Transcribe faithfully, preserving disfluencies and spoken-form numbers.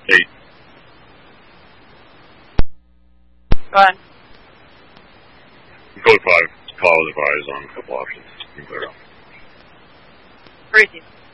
Eight. Go ahead. Code five. Call advise on a couple options. You can clear out. Crazy.